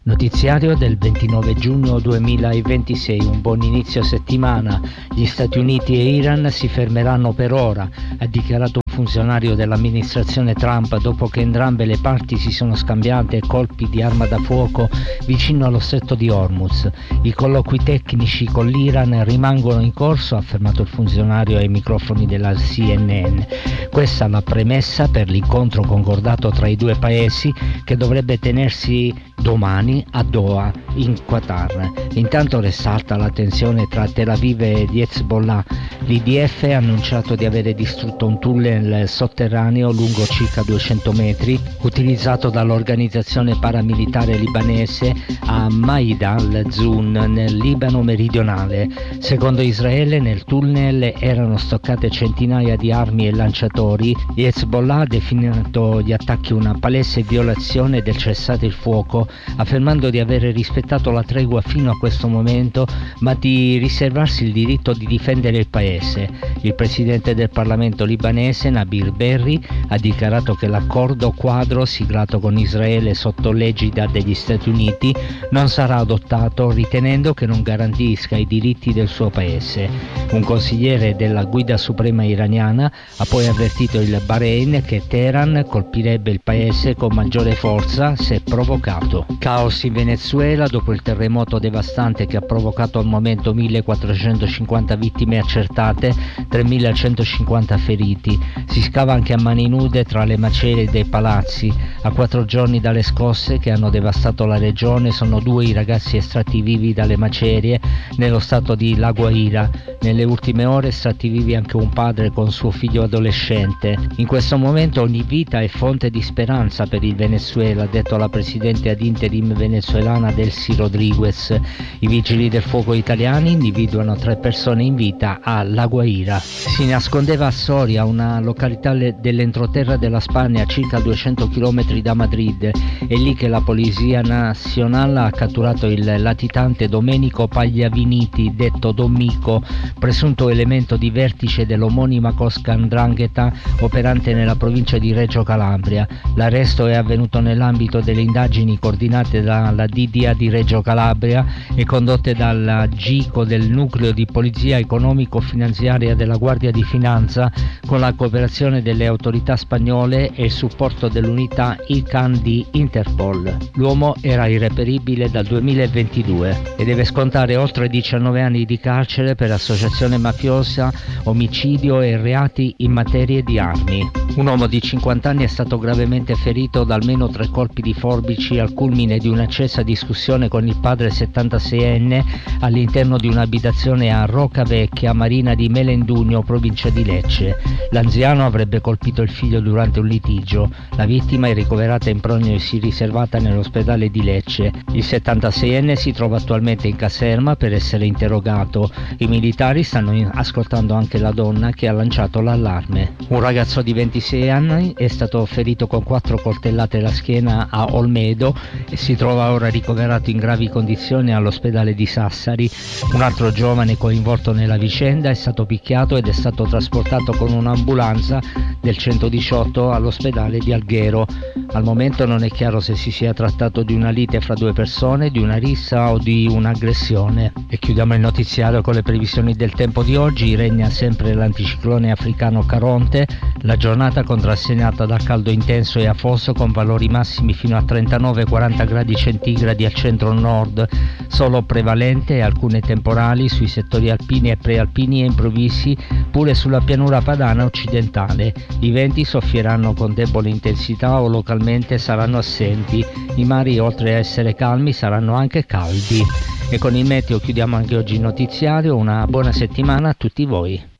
Notiziario del 29 giugno 2026, un buon inizio settimana. Gli Stati Uniti e Iran si fermeranno per ora, ha dichiarato un funzionario dell'amministrazione Trump dopo che entrambe le parti si sono scambiate colpi di arma da fuoco vicino allo stretto di Hormuz. I colloqui tecnici con l'Iran rimangono in corso, ha affermato il funzionario ai microfoni della CNN. Questa è la premessa per l'incontro concordato tra i due paesi che dovrebbe tenersi domani a Doha, in Qatar. Intanto risalta la tensione tra Tel Aviv e gli Hezbollah. L'IDF ha annunciato di avere distrutto un tunnel sotterraneo lungo circa 200 metri, utilizzato dall'organizzazione paramilitare libanese a Maida al-Zun, nel Libano meridionale. Secondo Israele, nel tunnel erano stoccate centinaia di armi e lanciatori. Gli Hezbollah ha definito gli attacchi una palese violazione del cessate il fuoco, affermando di avere rispettato la tregua fino a questo momento, ma di riservarsi il diritto di difendere il paese. Il presidente del Parlamento libanese, Nabil Berri, ha dichiarato che l'accordo quadro siglato con Israele sotto l'egida degli Stati Uniti non sarà adottato, ritenendo che non garantisca i diritti del suo paese. Un consigliere della guida suprema iraniana ha poi avvertito il Bahrain che Teheran colpirebbe il paese con maggiore forza se provocato. Caos in Venezuela dopo il terremoto devastante che ha provocato al momento 1450 vittime accertate, 3150 feriti. Si scava anche a mani nude tra le macerie dei palazzi. A 4 giorni dalle scosse che hanno devastato la regione sono 2 i ragazzi estratti vivi dalle macerie nello stato di La Guaira. Nelle ultime ore estratti vivi anche un padre con suo figlio adolescente. In questo momento ogni vita è fonte di speranza per il Venezuela, ha detto la presidente ad interim venezuelana Delcy Rodriguez. I vigili del fuoco italiani individuano 3 persone in vita a La Guaira. Si nascondeva a Soria, una località dell'entroterra della Spagna a circa 200 km da Madrid. È lì che la Polizia Nazionale ha catturato il latitante Domenico Pagliaviniti, detto Dommico, presunto elemento di vertice dell'omonima cosca 'ndrangheta operante nella provincia di Reggio Calabria. L'arresto è avvenuto nell'ambito delle indagini coordinate dalla DDA di Reggio Calabria e condotte dalla GICO del nucleo di polizia economico-finanziaria della Guardia di Finanza, con la cooperazione delle autorità spagnole e il supporto dell'unità ICAN di Interpol. L'uomo era irreperibile dal 2022 e deve scontare oltre 19 anni di carcere per associazione mafiosa, omicidio e reati in materia di armi. Un uomo di 50 anni è stato gravemente ferito da almeno 3 colpi di forbici al culmine di un'accesa discussione con il padre 76enne all'interno di un'abitazione a Roccavecchia, Marina di Melendugno, provincia di Lecce. L'anziano avrebbe colpito il figlio durante un litigio. La vittima è ricoverata in prognosi riservata nell'ospedale di Lecce. Il 76enne si trova attualmente in caserma per essere interrogato. I militari stanno ascoltando anche la donna che ha lanciato l'allarme. Un ragazzo di 26 anni è stato ferito con 4 coltellate alla schiena a Olmedo e si trova ora ricoverato in gravi condizioni all'ospedale di Sassari. Un altro giovane coinvolto nella vicenda è stato picchiato ed è stato trasportato con un'ambulanza del 118 all'ospedale di Alghero. Al momento non è chiaro se si sia trattato di una lite fra 2 persone, di una rissa o di un'aggressione. E chiudiamo il notiziario con le previsioni del tempo di oggi. Regna sempre l'anticiclone africano Caronte. La giornata contrassegnata da caldo intenso e afoso con valori massimi fino a 39-40 gradi centigradi al centro-nord, solo prevalente e alcune temporali sui settori alpini e prealpini e improvvisi pure sulla pianura padana occidentale. I venti soffieranno con debole intensità o localmente saranno assenti. I mari, oltre a essere calmi, saranno anche caldi. E con il meteo chiudiamo anche oggi il notiziario. Una buona settimana a tutti voi.